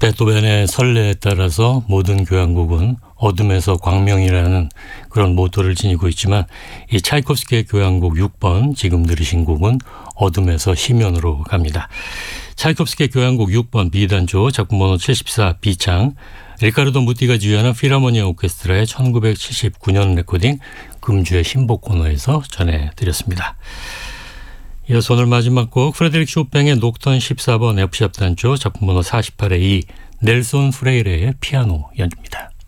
베토벤의 선례에 따라서 모든 교향곡은 어둠에서 광명이라는 그런 모토를 지니고 있지만 이 차이콥스키의 교향곡 6번 지금 들으신 곡은 어둠에서 희면으로 갑니다. 차이콥스키의 교향곡 6번 B단조 작품번호 74 B창 리카르도 무티가 지휘하는 필하모니아 오케스트라의 1979년 레코딩 금주의 신곡 코너에서 전해드렸습니다. 이어서 오늘 마지막 곡 프레드릭 쇼팽의 녹턴 14번 F샵 단조 작품번호 48의 2 넬손 프레이레의 피아노 연주입니다.